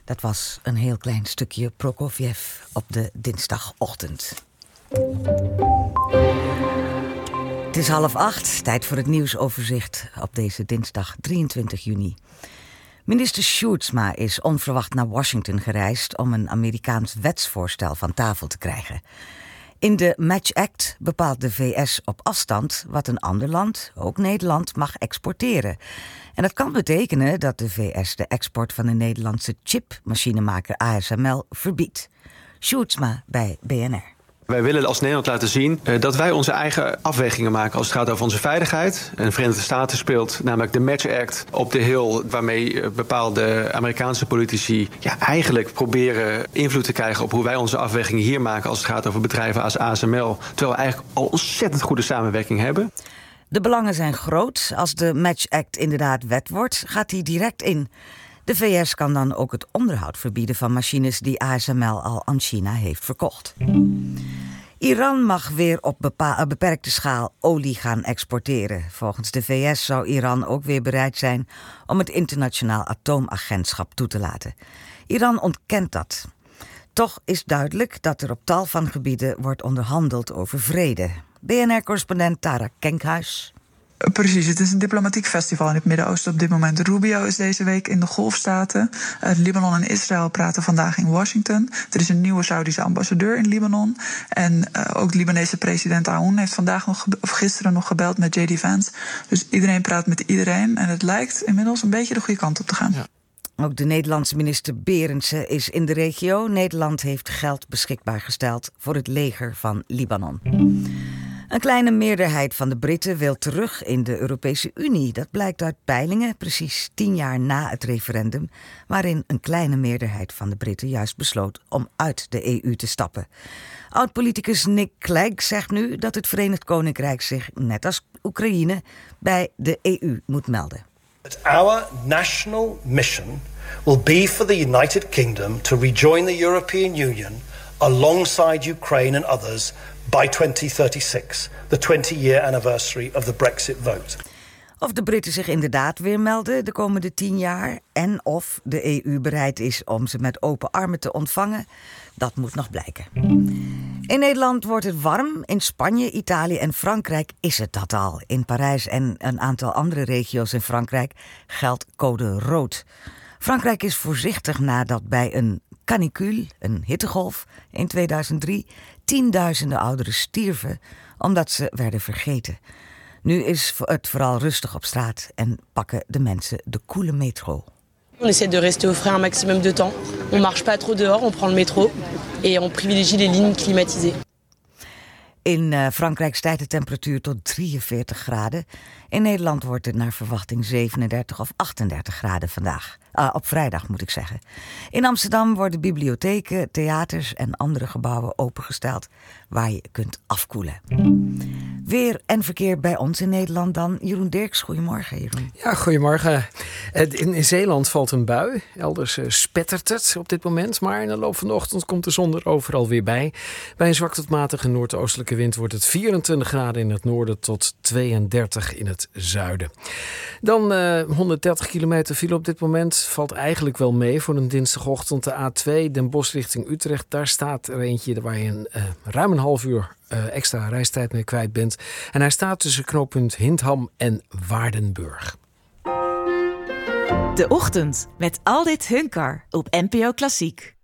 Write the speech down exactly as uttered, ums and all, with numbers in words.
Dat was een heel klein stukje Prokofjev op de dinsdagochtend. Het is half acht, tijd voor het nieuwsoverzicht op deze dinsdag drieëntwintig juni. Minister Sjoerdsma is onverwacht naar Washington gereisd om een Amerikaans wetsvoorstel van tafel te krijgen. In de Match Act bepaalt de V S op afstand wat een ander land, ook Nederland, mag exporteren. En dat kan betekenen dat de V S de export van de Nederlandse chipmachinemaker A S M L verbiedt. Sjoerdsma bij B N R. Wij willen als Nederland laten zien uh, dat wij onze eigen afwegingen maken als het gaat over onze veiligheid. En de Verenigde Staten speelt namelijk de Match Act op de hill, waarmee uh, bepaalde Amerikaanse politici ja, eigenlijk proberen invloed te krijgen op hoe wij onze afwegingen hier maken als het gaat over bedrijven als A S M L. Terwijl we eigenlijk al ontzettend goede samenwerking hebben. De belangen zijn groot. Als de Match Act inderdaad wet wordt, gaat die direct in. De V S kan dan ook het onderhoud verbieden van machines die A S M L al aan China heeft verkocht. Iran mag weer op bepa- beperkte schaal olie gaan exporteren. Volgens de V S zou Iran ook weer bereid zijn om het internationaal atoomagentschap toe te laten. Iran ontkent dat. Toch is duidelijk dat er op tal van gebieden wordt onderhandeld over vrede. B N R-correspondent Tara Kenkhuis. Precies, het is een diplomatiek festival in het Midden-Oosten op dit moment. Rubio is deze week in de Golfstaten. Uh, Libanon en Israël praten vandaag in Washington. Er is een nieuwe Saoedische ambassadeur in Libanon. En uh, ook de Libanese president Aoun heeft vandaag nog, of gisteren nog gebeld met J D Vance. Dus iedereen praat met iedereen. En het lijkt inmiddels een beetje de goede kant op te gaan. Ja. Ook de Nederlandse minister Berendsen is in de regio. Nederland heeft geld beschikbaar gesteld voor het leger van Libanon. Een kleine meerderheid van de Britten wil terug in de Europese Unie. Dat blijkt uit peilingen, precies tien jaar na het referendum, waarin een kleine meerderheid van de Britten juist besloot om uit de E U te stappen. Oud-politicus Nick Clegg zegt nu dat het Verenigd Koninkrijk zich, net als Oekraïne, bij de E U moet melden. Our national mission will be for the United Kingdom to rejoin the European Union alongside Ukraine and others by twenty thirty-six, the twenty-year anniversary of the Brexit vote. Of de Britten zich inderdaad weer melden de komende tien jaar en of de E U bereid is om ze met open armen te ontvangen, dat moet nog blijken. In Nederland wordt het warm. In Spanje, Italië en Frankrijk is het dat al. In Parijs en een aantal andere regio's in Frankrijk geldt code rood. Frankrijk is voorzichtig nadat bij een canicule, een hittegolf, in tweeduizend drie tienduizenden ouderen stierven omdat ze werden vergeten. Nu is het vooral rustig op straat en pakken de mensen de koele metro. On essaie de rester au frais un maximum de temps. On marche pas trop dehors, on prend le métro et on privilégie les lignes climatisées. In uh, Frankrijk stijgt de temperatuur tot drieënveertig graden. In Nederland wordt het naar verwachting zevenendertig of achtendertig graden vandaag. Uh, op vrijdag moet ik zeggen. In Amsterdam worden bibliotheken, theaters en andere gebouwen opengesteld waar je kunt afkoelen. Weer en verkeer bij ons in Nederland dan. Jeroen Dirks, goedemorgen Jeroen. Ja, goedemorgen. In, in Zeeland valt een bui. Elders uh, spettert het op dit moment. Maar in de loop van de ochtend komt de zon er overal weer bij. Bij een zwak tot matige noordoostelijke wind wordt het vierentwintig graden in het noorden tot tweeëndertig in het zuiden. Dan uh, honderddertig kilometer file op dit moment. Valt eigenlijk wel mee voor een dinsdagochtend. De A twee Den Bosch richting Utrecht. Daar staat er eentje waar je een, uh, ruim een half uur uh, extra reistijd mee kwijt bent. En hij staat tussen knooppunt Hindham en Waardenburg. De Ochtend met Aldit Hunkar op N P O Klassiek.